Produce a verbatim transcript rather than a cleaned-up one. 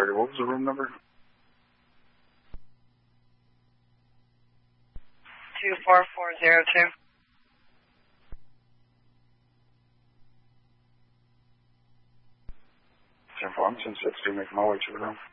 thirty. What was the room number? two four four zero two. ten four, I'm ten sixty, making my way to the room.